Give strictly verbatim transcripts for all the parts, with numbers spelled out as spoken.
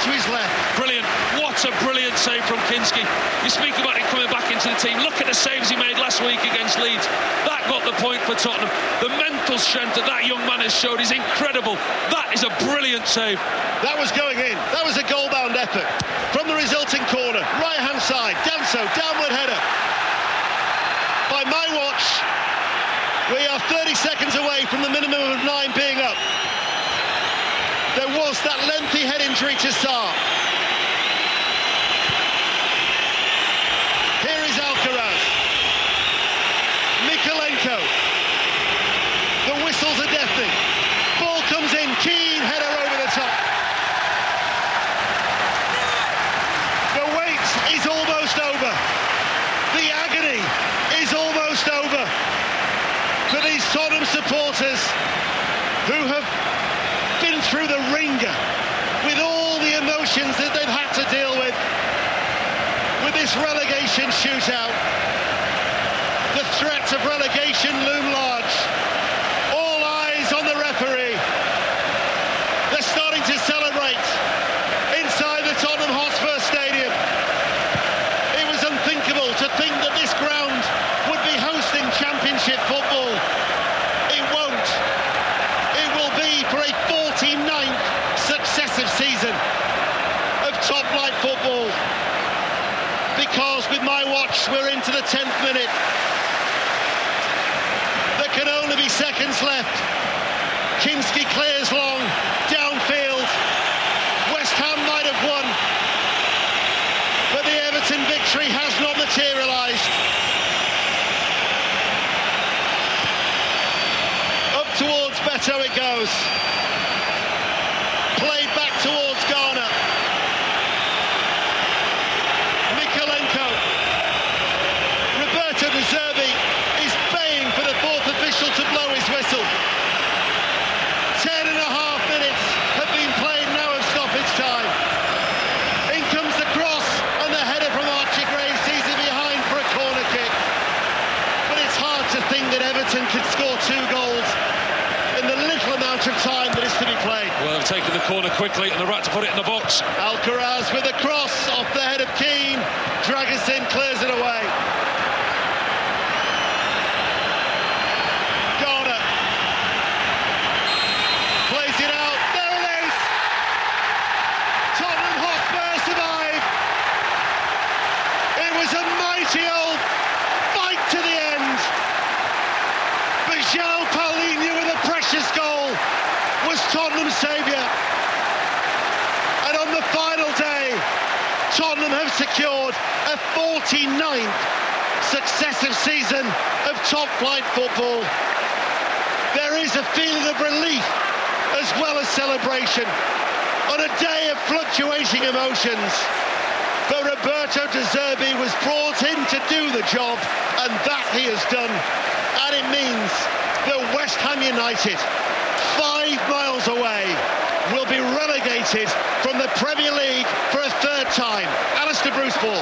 to his left. Brilliant. What a brilliant save from Kinski. You speak about him coming back into the team. Look at the saves he made last week against Leeds. That got the point for Tottenham. The mental strength that that young man has showed is incredible. That is a brilliant save. That was going in. That was a goal-bound effort. From the resulting corner, right-hand side, Danso, downward header. By my watch, we are thirty seconds away from the minimum of nine being up. There was that lengthy head injury to Sarr. Here is Alcaraz. Mykolenko. The whistles are deafening. Ball comes in, Keane, header over the top. The wait is almost over. The agony is almost over for these Tottenham supporters who have been through the ringer with all the emotions that they've had to deal with with this relegation shootout. The threat of relegation loom large. All eyes on the referee. They're starting to celebrate inside the Tottenham Hotspur Stadium. It was unthinkable to think that this ground would be hosting Championship football. It won't. It will be for a forty-ninth successive season of top-flight football. Because with my watch, we're into the tenth minute. There can only be seconds left. Kinski clears long, downfield. West Ham might have won, but the Everton victory has not materialised. Up towards Beto it goes. Played back towards Garner. Mykolenko. Roberto De Zerbi is baying for the fourth official to blow his whistle. Ten and a half minutes have been played now of stoppage time. In comes the cross and the header from Archie Graves sees it behind for a corner kick. But it's hard to think that Everton could score two goals in the little amount of time that is to be played. Well, they've taken the corner quickly and they're right to put it in the box. Alcaraz with a cross off the head of Keane. Dragusin clears it away. Garner plays it out. There it is! Tottenham Hotspur survive. It was a mighty old fight to the end. But João Paulinho with a precious goal was Tottenham's saviour. And on the final day, Tottenham have secured a forty-ninth successive season of top-flight football. There is a feeling of relief as well as celebration on a day of fluctuating emotions. But Roberto De Zerbi was brought in to do the job, and that he has done. And it means that West Ham United, five miles away, will be relegated from the Premier League for a third time. Alistair Bruce Ball.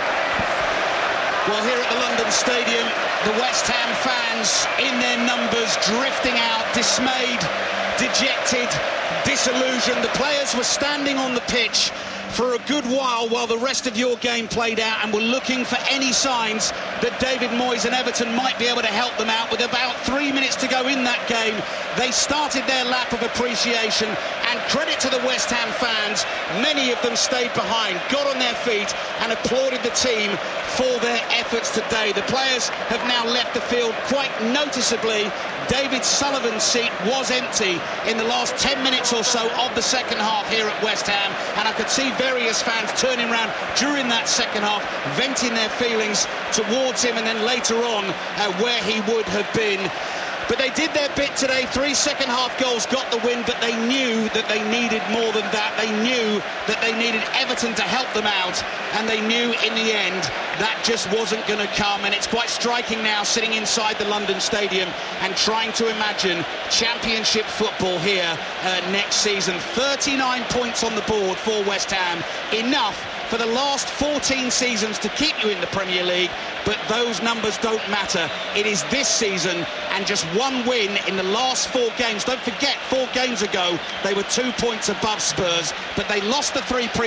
Well, here at the London Stadium, the West Ham fans in their numbers drifting out, dismayed, dejected, disillusioned. The players were standing on the pitch for a good while while the rest of your game played out and were looking for any signs that David Moyes and Everton might be able to help them out. With about three minutes to go in that game, they started their lap of appreciation, and credit to the West Ham fans, many of them stayed behind, got on their feet and applauded the team for their efforts today. The players have now left the field quite noticeably. David Sullivan's seat was empty in the last ten minutes or so of the second half here at West Ham, and I could see various fans turning around during that second half, venting their feelings towards him, and then later on uh, where he would have been. But they did their bit today. Three second half goals got the win, but they knew that they needed more than that. They knew that they needed Everton to help them out, and they knew in the end that just wasn't going to come. And it's quite striking now, sitting inside the London Stadium and trying to imagine Championship football here uh, next season. thirty-nine points on the board for West Ham, enough for the last fourteen seasons to keep you in the Premier League, but those numbers don't matter. It is this season, and just one win in the last four games. Don't forget, four games ago they were two points above Spurs, but they lost the three pre